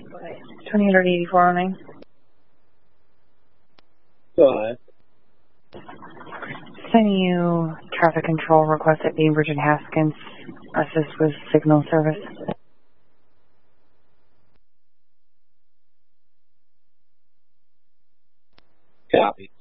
2884 running. Go ahead. Sending you traffic control request at Bainbridge and Haskins. Assist with signal service. Copy.